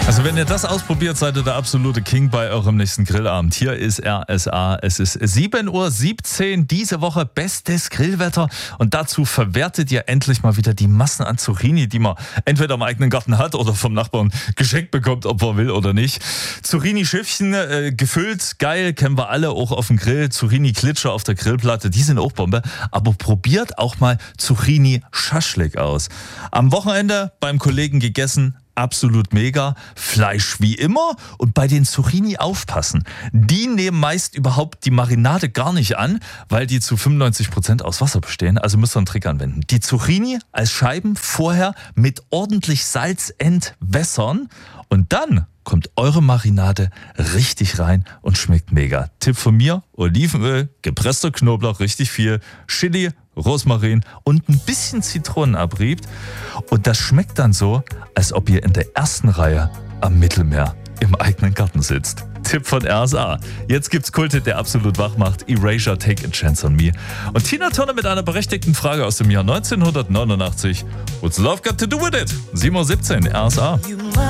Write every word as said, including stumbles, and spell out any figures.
Also wenn ihr das ausprobiert, seid ihr der absolute King bei eurem nächsten Grillabend. Hier ist R S A. Es ist sieben Uhr siebzehn. Diese Woche bestes Grillwetter. Und dazu verwertet ihr endlich mal wieder die Massen an Zucchini, die man entweder im eigenen Garten hat oder vom Nachbarn geschenkt bekommt, ob er will oder nicht. Zucchini-Schiffchen, äh, gefüllt, geil, kennen wir alle, auch auf dem Grill. Zucchini-Klitsche auf der Grillplatte, die sind auch Bombe. Aber probiert auch mal Zucchini-Schaschlik aus. Am Wochenende beim Kollegen gegessen. Absolut mega. Fleisch wie immer. Und bei den Zucchini aufpassen. Die nehmen meist überhaupt die Marinade gar nicht an, weil die zu fünfundneunzig Prozent aus Wasser bestehen. Also müsst ihr einen Trick anwenden. Die Zucchini als Scheiben vorher mit ordentlich Salz entwässern. Und dann kommt eure Marinade richtig rein und schmeckt mega. Tipp von mir: Olivenöl, gepresster Knoblauch, richtig viel, Chili, Rosmarin und ein bisschen Zitronenabrieb. Und das schmeckt dann so, als ob ihr in der ersten Reihe am Mittelmeer im eigenen Garten sitzt. Tipp von R S A. Jetzt gibt's Kulte, der absolut wach macht. Erasure, Take a Chance on Me. Und Tina Turner mit einer berechtigten Frage aus dem Jahr neunzehnhundertneunundachtzig. What's love got to do with it? sieben Uhr siebzehn, R S A.